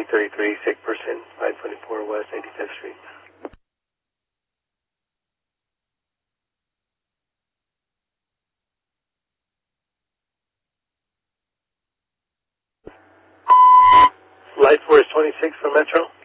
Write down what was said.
833, sick person, 524 West 85th Street. Light Force 26 for Metro.